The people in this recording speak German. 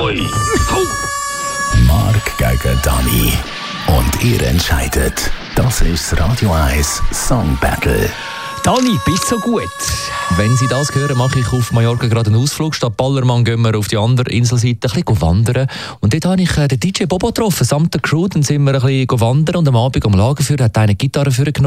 Ahoi! Mark gegen Dani. Und ihr entscheidet. Das ist das Radio 1 Song Battle. Dani, bist so gut? Wenn Sie das hören, mache ich auf Mallorca gerade einen Ausflug. Statt Ballermann gehen wir auf die andere Inselseite ein bisschen wandern. Und dort habe ich den DJ Bobo getroffen, samt der Crew. Dann sind wir ein bisschen wandern und am Abend am Lagerfeuer hat eine Gitarre vorgenommen.